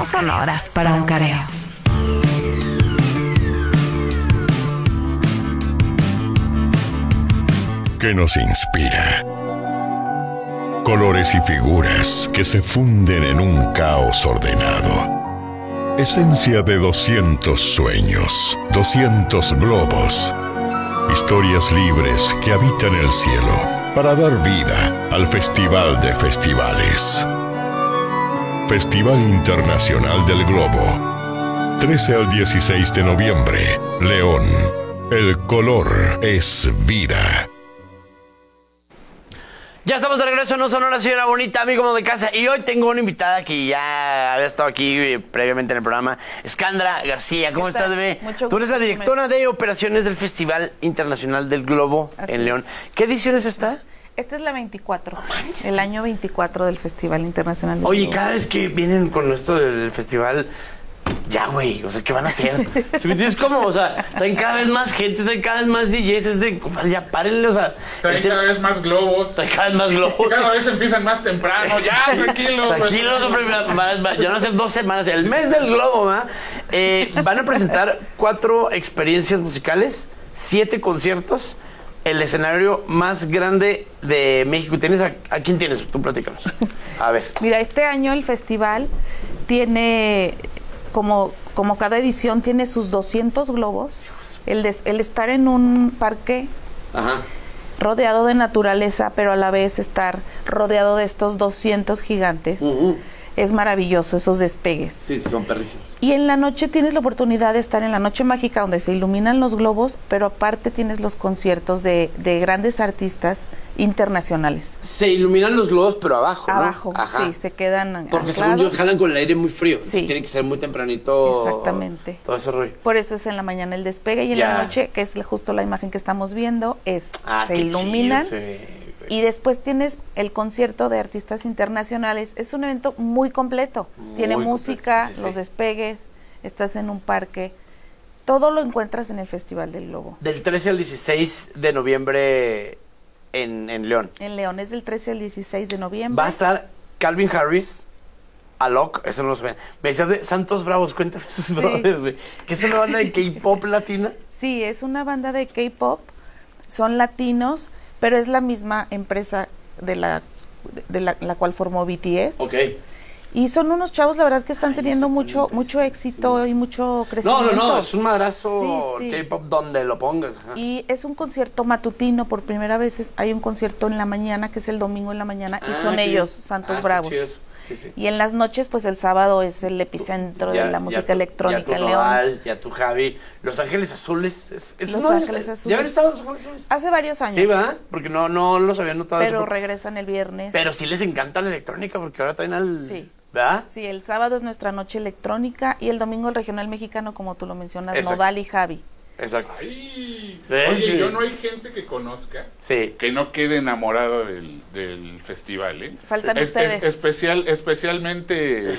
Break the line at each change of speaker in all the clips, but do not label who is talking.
No son horas para un careo.
Que nos inspira. Colores y figuras que se funden en un caos ordenado. Esencia de 200 sueños, 200 globos. Historias libres que habitan el cielo para dar vida al Festival de Festivales. Festival Internacional del Globo. 13 al 16 de noviembre. León. El color es vida.
Ya estamos de regreso, no Sonora, señora bonita, amigo de casa. Y hoy tengo una invitada que ya había estado aquí previamente en el programa, Skandra García. ¿Cómo estás, bebé? Tú eres la directora de operaciones del Festival Internacional del Globo en León. ¿Qué edición es esta?
Esta es la 24, el año 24 del Festival Internacional del Globo.
Oye, cada vez que vienen con esto del festival, ya, güey, o sea, ¿qué van a hacer? ¿Sí me entiendes cómo? O sea, traen cada vez más gente, traen cada vez más DJs, es de, ya, párenle, o sea...
Traen cada vez más globos.
Traen cada vez más globos.
Cada vez empiezan más temprano, ya, tranquilos.
Tranquilos, hombre, ya no hace 2 semanas, el mes del globo, ¿verdad? Van a presentar 4 experiencias musicales, 7 conciertos, el escenario más grande de México. ¿Tienes a quién tienes? Tú platícanos. A ver.
Mira, este año el festival tiene... Como cada edición tiene sus 200 globos, el estar en un parque rodeado de naturaleza, pero a la vez estar rodeado de estos 200 gigantes, es maravilloso, esos despegues.
Sí, son perrísimos.
Y en la noche tienes la oportunidad de estar en la noche mágica donde se iluminan los globos, pero aparte tienes los conciertos de grandes artistas internacionales.
Se iluminan los globos, pero abajo, ¿no?
Abajo, sí, se quedan
porque
anclados.
según yo jalan con el aire muy frío.
Sí.
Tiene que ser muy tempranito.
Exactamente.
Todo ese rollo.
Por eso es en la mañana el despegue y en la noche, que es justo la imagen que estamos viendo, se iluminan. Y después tienes el concierto de artistas internacionales. Es un evento muy completo. Tiene música, los despegues, estás en un parque. Todo lo encuentras en el Festival del Globo.
Del 13 al 16 de noviembre en León.
En León es del 13 al 16 de noviembre.
Va a estar Calvin Harris, Alok, eso no lo saben. Me decías de Santos Bravos, cuéntame esos brothers, güey. ¿Que es una banda de K-pop latina?
Sí, es una banda de K-pop. Son latinos, pero es la misma empresa de la cual formó BTS.
Ok.
Y son unos chavos, la verdad, que están teniendo mucho éxito y mucho crecimiento.
No, es un madrazo
sí.
K-pop donde lo pongas. Ajá.
Y es un concierto matutino, por primera vez hay un concierto en la mañana, que es el domingo en la mañana, y son ellos, Santos Bravos.
Sí.
Y en las noches, pues el sábado es el epicentro de la música electrónica en León.
Ya tú, Javi. Los Ángeles Azules.
Los Ángeles Azules.
¿Ya habían estado Los Ángeles Azules?
Hace varios años.
Sí, ¿verdad? Porque no los había notado.
Pero regresan el viernes.
Pero sí les encanta la electrónica, porque ahora traen al...
Sí.
¿Verdad?
Sí, el sábado es nuestra noche electrónica y el domingo el regional mexicano, como tú lo mencionas,
Exacto.
Nodal y Javi.
Exacto.
Ay,
Sí.
oye, yo no hay gente que conozca que no quede enamorado del festival, ¿eh?
Faltan ustedes.
Especialmente,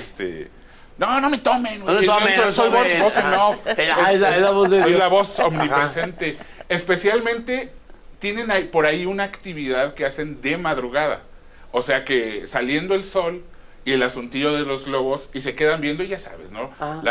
No me tomen.
No me tomen.
Soy voz en off.
Es la voz de Dios.
Soy la voz omnipresente. Especialmente tienen por ahí una actividad que hacen de madrugada. O sea que saliendo el sol y el asuntillo de los globos, y se quedan viendo, y ya sabes, ¿no?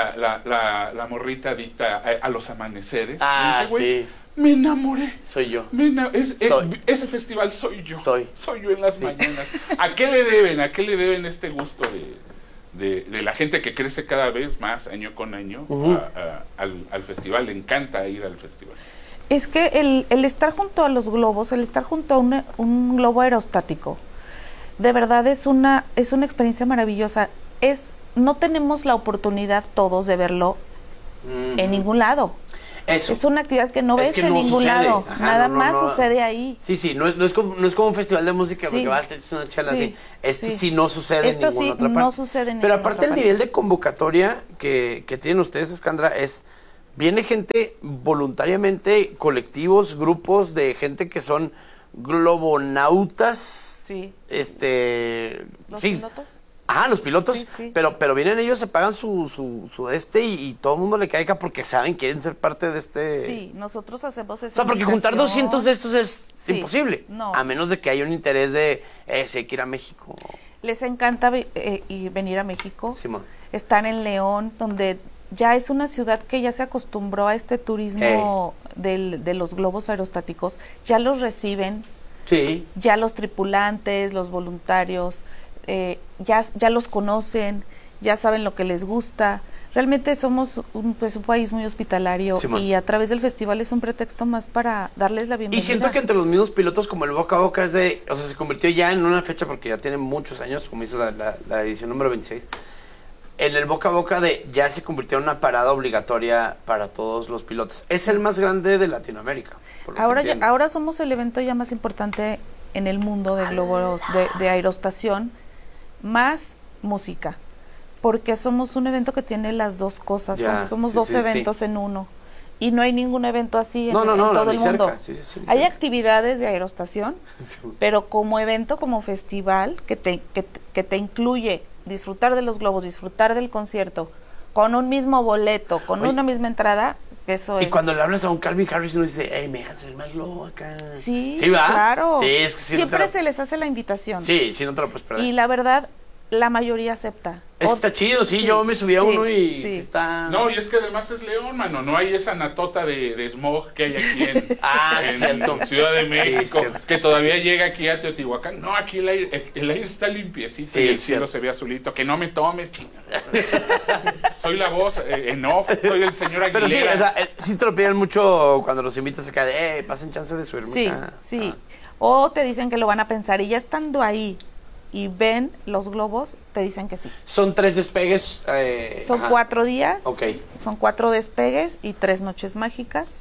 La morrita adicta a los amaneceres.
Ah,
dice, güey,
sí.
me enamoré.
Soy yo.
Ese festival soy yo. Soy yo en las mañanas. ¿A qué le deben este gusto de la gente que crece cada vez más año con año al festival? Le encanta ir al festival.
Es que el estar junto a los globos, el estar junto a un globo aerostático, de verdad es una experiencia maravillosa. No tenemos la oportunidad todos de verlo en ningún lado.
Eso.
Es una actividad que no ves en ningún lado. Nada más sucede ahí.
Sí, no es como un festival de música, porque vas a echar una charla así. Esto sí no sucede en ninguna otra parte.
No sucede en
Pero
ninguna
aparte
otra
el nivel de convocatoria que tienen ustedes, Skandra, viene gente voluntariamente, colectivos, grupos de gente que son globonautas.
Sí.
¿Los
pilotos?
Ajá, los pilotos,
sí.
Pero vienen ellos, se pagan su y todo el mundo le caiga porque saben, quieren ser parte de este...
Sí, nosotros hacemos eso.
O sea, porque juntar 200 de estos es imposible,
no.
a menos de que haya un interés de, si hay que ir a México.
Les encanta venir a México.
Simón.
Están en León, donde ya es una ciudad que ya se acostumbró a este turismo de los globos aerostáticos. Ya los reciben.
Sí.
Ya los tripulantes, los voluntarios, ya los conocen, ya saben lo que les gusta. Realmente somos un país muy hospitalario, sí, y a través del festival es un pretexto más para darles la bienvenida.
Y siento que entre los mismos pilotos, como el boca a boca, se convirtió ya en una fecha, porque ya tiene muchos años, como hizo la edición número 26, en el boca a boca ya se convirtió en una parada obligatoria para todos los pilotos. Es el más grande de Latinoamérica.
Ahora somos el evento ya más importante en el mundo de globos de aerostación, más música. Porque somos un evento que tiene las dos cosas, somos dos eventos en uno. Y no hay ningún evento así en todo el mundo. Hay actividades de aerostación, pero como evento, como festival, que te incluye disfrutar de los globos, disfrutar del concierto, con un mismo boleto, con una misma entrada, eso es.
Y cuando le hablas a un Calvin Harris, uno dice, hey, me dejas el más globo acá.
Sí,
¿va?
Claro.
Sí, es que
siempre se les hace la invitación.
Sí, no te lo puedes perder.
Y la verdad, la mayoría acepta.
Está chido, yo me subí a uno y está...
No, y es que además es León, mano, no hay esa natota de smog que hay aquí en Ciudad de México, que todavía llega aquí a Teotihuacán. No, aquí el aire está limpiecito y el cielo se ve azulito. Que no me tomes, chingada. Soy la voz en off, soy el señor Aguilera.
Pero sí, o sea, sí te lo piden mucho cuando los invitas acá de, pasen chance de subirme acá.
Sí. O te dicen que lo van a pensar y ya estando ahí y ven los globos, te dicen que sí.
¿Son 3 despegues?
Son 4 días.
Okay.
Son 4 despegues y 3 noches mágicas.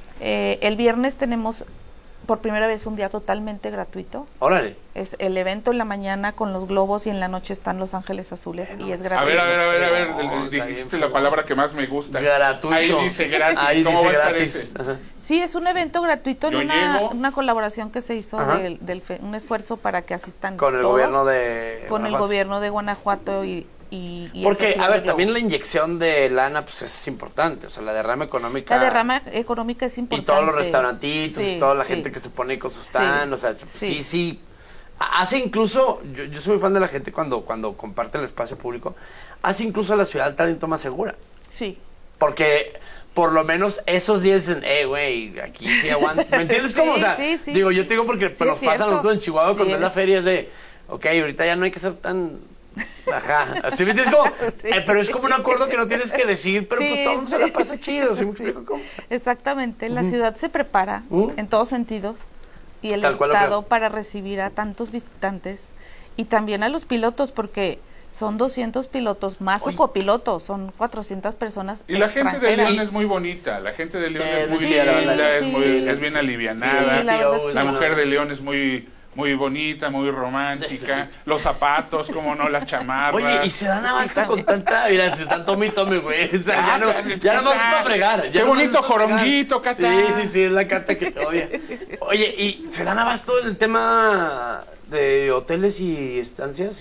El viernes tenemos por primera vez un día totalmente gratuito.
Órale.
Es el evento en la mañana con los globos y en la noche están Los Ángeles Azules y es gratuito.
A ver, dijiste la palabra que más me gusta.
Gratuito.
Ahí dice gratis. ¿Cómo va a estar ese?
Sí, es un evento gratuito en una colaboración que se hizo un esfuerzo para que asistan
con el
todos,
gobierno de
con el gobierno de Guanajuato y
porque, a ver, también la inyección de lana, pues es importante, o sea, la derrama económica.
La derrama económica es importante.
Y todos los restaurantitos, y toda la gente que se pone con sus stands, o sea, sí. Hace incluso, yo soy muy fan de la gente cuando comparte el espacio público, hace incluso a la ciudad talento más segura.
Sí.
Porque por lo menos esos días dicen, güey, aquí sí aguanta. ¿Me entiendes cómo? O sea, digo, yo te digo porque nos pasa a nosotros en Chihuahua cuando es la feria, es de, ahorita ya no hay que ser tan... Ajá, así me entiendes como, pero es como un acuerdo que no tienes que decir, pero pues todo se la pasa chido, ¿sí me explico cómo?
Exactamente, la ciudad se prepara en todos sentidos y el estado para recibir a tantos visitantes y también a los pilotos, porque son 200 pilotos más o copilotos, son 400 personas.
Y la gente de León es muy bonita, la gente de León es muy linda, es bien alivianada, la mujer de León es muy bonita, muy romántica, los zapatos, como no, las chamarras.
Oye, y se dan abasto con tanta, mira, se están tome, güey, o sea, ya no más para fregar.
Qué bonito joronguito, Cata.
Sí, es la Cata que te odia. Oye, ¿y se dan abasto en el tema de hoteles y estancias?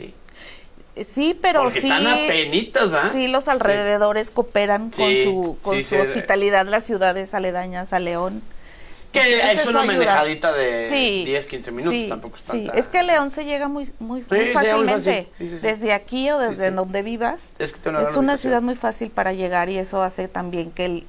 Sí, pero
porque están apenitas, ¿va?
Sí, los alrededores cooperan con su hospitalidad, las ciudades aledañas a León.
Que entonces es una manejadita de 10, 15 minutos, tampoco es tanta.
Es que a León se llega muy fácilmente. Desde aquí o desde donde vivas. Es una ciudad muy fácil para llegar y eso hace también que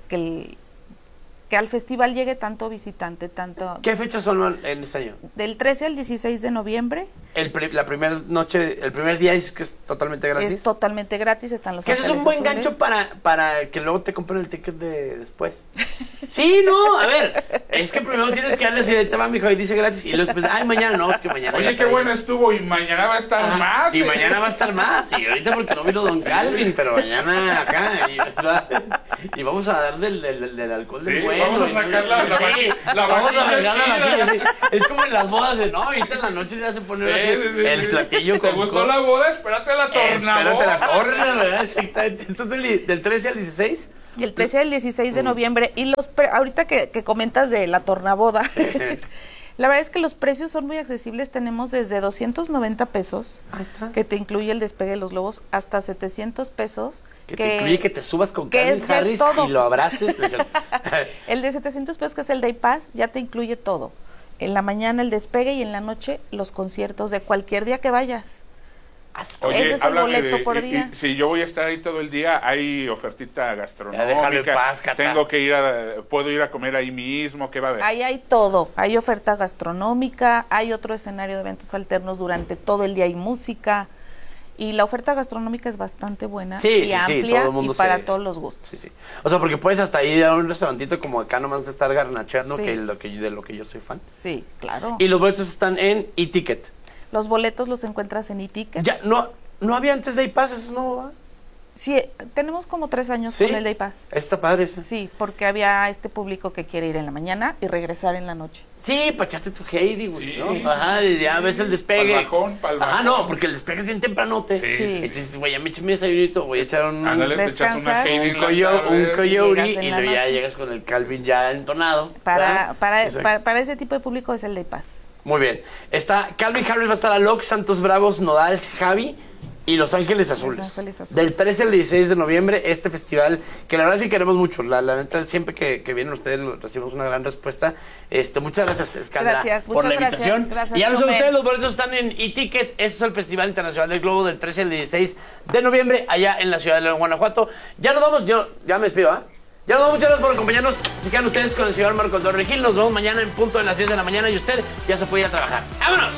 al festival llegue tanto visitante, tanto...
¿Qué fechas son en este año?
Del 13 al 16 de noviembre.
La primera noche, el primer día es que es totalmente gratis.
Es totalmente gratis, están Los
Ángeles
Azules.
Que es un buen gancho para que luego te compren el ticket de después. Sí, no, a ver, es que primero tienes que darle así de tema, mijo, y dice gratis, y luego después, mañana no, es que mañana...
Oye, qué bueno estuvo, y mañana va a estar más.
Y mañana va a estar más, y ahorita porque no vino Don Calvin, pero mañana acá, y vamos a dar del alcohol del bueno.
Vamos a sacar la
vaquilla. Es como en las bodas de, no, ahorita en la noche ya se pone el platillo con...
¿Te gustó la boda? Espérate la torna.
Espérate la torna, ¿verdad? Exactamente. Esto es del 13 al 16.
Y el 13 al 16 de noviembre. Y ahorita que comentas de la tornaboda, la verdad es que los precios son muy accesibles. Tenemos desde 290 pesos, que te incluye el despegue de los globos, hasta 700 pesos.
Que te incluye que te subas con Calvin Harris y lo abraces.
El de 700 pesos, que es el Day Pass, ya te incluye todo. En la mañana el despegue y en la noche los conciertos de cualquier día que vayas.
Oye,
ese es el boleto por día.
Si yo voy a estar ahí todo el día, hay ofertita gastronómica.
Déjalo en paz, Cata.
Tengo que puedo ir a comer ahí mismo, ¿qué va a haber?
Ahí hay todo, hay oferta gastronómica, hay otro escenario de eventos alternos durante todo el día, hay música. Y la oferta gastronómica es bastante buena y amplia todo el mundo y para todos los gustos.
Sí. O sea, porque puedes hasta ir a un restaurantito como acá nomás estar garnacheando,
Sí.
de lo que yo soy fan.
Sí, claro.
Y los boletos están en eTicket.
Los boletos los encuentras en eTicket.
Ya, no había antes Day Pass, eso no va.
Sí, tenemos como 3 años
¿Sí?
con el Day Pass.
Está padre ese.
Sí, porque había este público que quiere ir en la mañana y regresar en la noche.
Sí, pa' echarte tu Heidi, güey.
Sí,
¿no?
sí,
Ajá,
sí,
ya
sí.
ves el despegue.
Pa'l
Ajá,
bajón.
no, porque el despegue es bien tempranote.
Sí,
sí.
Entonces, güey, ya me eché mi desayunito, voy a echar un
Ándale, te echas una
descansas.
Heidi
un
en la
coyote
tarde.
Y llegas
y
en la
luego ya
noche.
llegas con el Calvin ya entonado.
Para
¿verdad?
ese tipo de público es el Day Pass.
Muy bien. Está Calvin Harris, va a estar Alok, Santos Bravos, Nodal, Javi y Los Ángeles Azules.
Ángeles Azules.
Del 13 al 16 de noviembre, este festival, que la verdad sí queremos mucho. La neta, siempre que vienen ustedes recibimos una gran respuesta. Muchas gracias, Escandra,
Gracias,
por la
muchas gracias.
invitación.
Gracias,
Y ya lo saben
Chomel.
ustedes, los boletos están en eTicket. Este es el Festival Internacional del Globo del 13 al 16 de noviembre, allá en la ciudad de León, Guanajuato. Ya nos vamos, yo ya me despido, ¿ah? Ya nos vamos, muchas gracias por acompañarnos. Se quedan ustedes con el señor Marco Torre Gil. Nos vemos mañana en punto de las 10 de la mañana y usted ya se puede ir a trabajar. ¡Vámonos!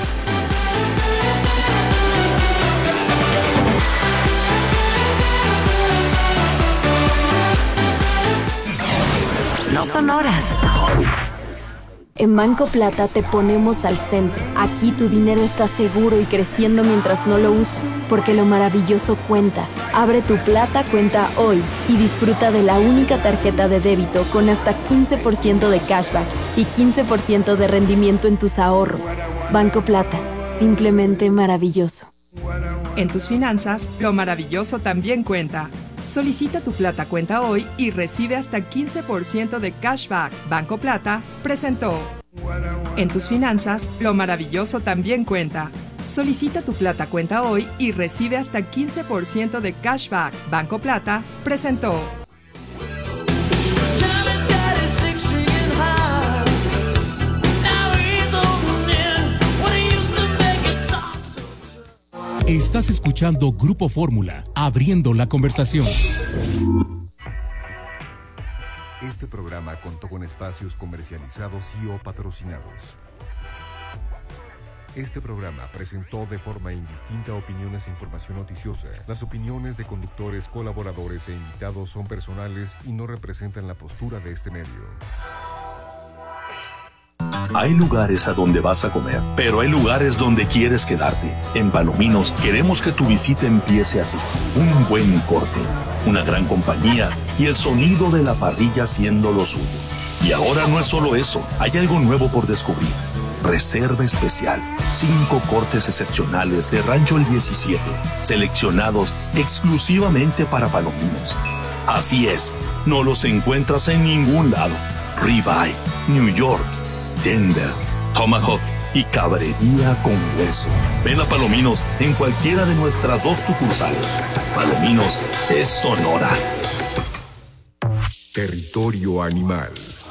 No son horas. En Banco Plata te ponemos al centro. Aquí tu dinero está seguro y creciendo mientras no lo uses, porque lo maravilloso cuenta. Abre tu Plata cuenta hoy y disfruta de la única tarjeta de débito con hasta 15% de cashback y 15% de rendimiento en tus ahorros. Banco Plata, simplemente maravilloso.
En tus finanzas, lo maravilloso también cuenta. Solicita tu Plata cuenta hoy y recibe hasta 15% de cashback. Banco Plata presentó. En tus finanzas, lo maravilloso también cuenta. Solicita tu Plata cuenta hoy y recibe hasta 15% de cashback. Banco Plata presentó.
Estás escuchando Grupo Fórmula, abriendo la conversación.
Este programa contó con espacios comercializados y o patrocinados. Este programa presentó de forma indistinta opiniones e información noticiosa. Las opiniones de conductores, colaboradores e invitados son personales y no representan la postura de este medio.
Hay lugares a donde vas a comer, pero hay lugares donde quieres quedarte. En Palominos queremos que tu visita empiece así. Un buen corte, una gran compañía y el sonido de la parrilla haciendo lo suyo. Y ahora no es solo eso, hay algo nuevo por descubrir. Reserva especial. 5 cortes excepcionales de Rancho El 17, seleccionados exclusivamente para Palominos. Así es, no los encuentras en ningún lado. Ribeye, New York, Denver, Tomahawk y cabrería con hueso. Ven a Palominos en cualquiera de nuestras 2 sucursales. Palominos es Sonora.
Territorio animal.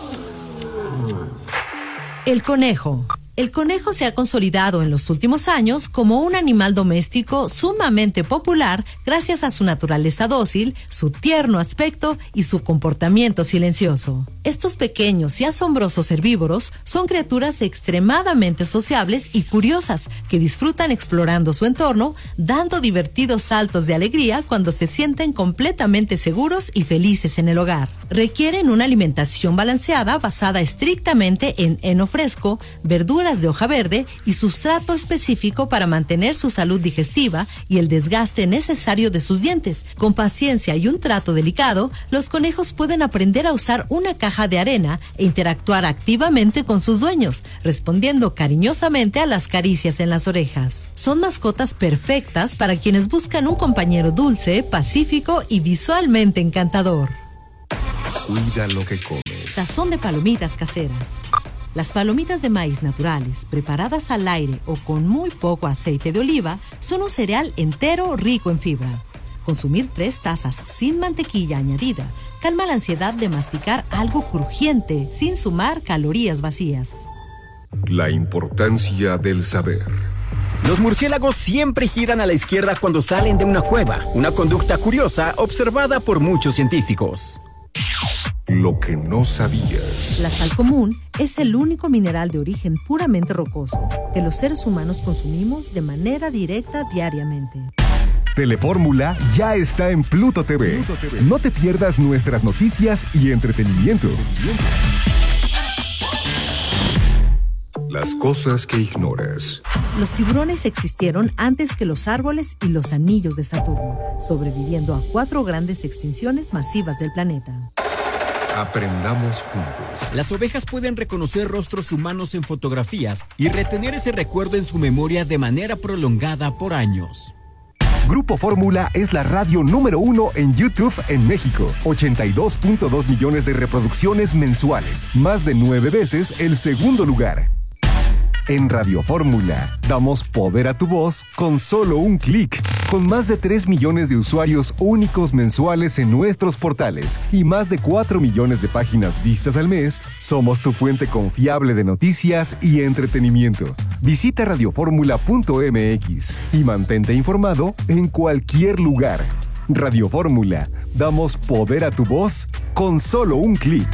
El conejo. El conejo se ha consolidado en los últimos años como un animal doméstico sumamente popular gracias a su naturaleza dócil, su tierno aspecto y su comportamiento silencioso. Estos pequeños y asombrosos herbívoros son criaturas extremadamente sociables y curiosas que disfrutan explorando su entorno, dando divertidos saltos de alegría cuando se sienten completamente seguros y felices en el hogar. Requieren una alimentación balanceada basada estrictamente en heno fresco, verduras de hoja verde y sustrato específico para mantener su salud digestiva y el desgaste necesario de sus dientes. Con paciencia y un trato delicado, los conejos pueden aprender a usar una caja de arena e interactuar activamente con sus dueños, respondiendo cariñosamente a las caricias en las orejas. Son mascotas perfectas para quienes buscan un compañero dulce, pacífico y visualmente encantador.
Cuida lo que comes.
Sazón de palomitas caseras. Las palomitas de maíz naturales, preparadas al aire o con muy poco aceite de oliva, son un cereal entero rico en fibra. Consumir 3 tazas sin mantequilla añadida calma la ansiedad de masticar algo crujiente sin sumar calorías vacías.
La importancia del saber.
Los murciélagos siempre giran a la izquierda cuando salen de una cueva, una conducta curiosa observada por muchos científicos.
Lo que no sabías.
La sal común es el único mineral de origen puramente rocoso que los seres humanos consumimos de manera directa diariamente.
Telefórmula ya está en Pluto TV. No te pierdas nuestras noticias y entretenimiento. Las cosas que ignoras.
Los tiburones existieron antes que los árboles y los anillos de Saturno, sobreviviendo a 4 grandes extinciones masivas del planeta.
Aprendamos juntos.
Las ovejas pueden reconocer rostros humanos en fotografías y retener ese recuerdo en su memoria de manera prolongada por años.
Grupo Fórmula es la radio número 1 en YouTube en México. 82.2 millones de reproducciones mensuales. Más de 9 veces el segundo lugar. En Radio Fórmula, damos poder a tu voz con solo un clic. Con más de 3 millones de usuarios únicos mensuales en nuestros portales y más de 4 millones de páginas vistas al mes, somos tu fuente confiable de noticias y entretenimiento. Visita radioformula.mx y mantente informado en cualquier lugar. Radio Fórmula, damos poder a tu voz con solo un clic.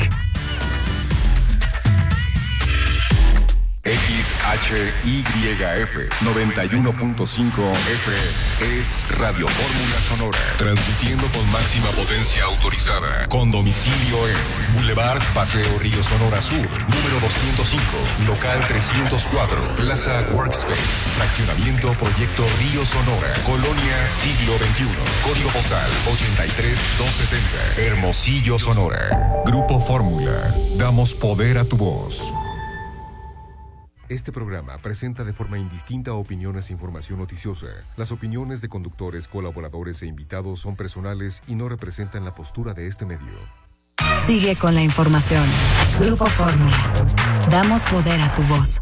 XHYF 91.5 FM es Radio Fórmula Sonora, transmitiendo con máxima potencia autorizada, con domicilio en Boulevard Paseo Río Sonora Sur, número 205, local 304, Plaza Workspace, fraccionamiento Proyecto Río Sonora, Colonia Siglo XXI, código postal 83270, Hermosillo, Sonora. Grupo Fórmula, damos poder a tu voz. Este programa presenta de forma indistinta opiniones e información noticiosa. Las opiniones de conductores, colaboradores e invitados son personales y no representan la postura de este medio.
Sigue con la información. Grupo Fórmula. Damos poder a tu voz.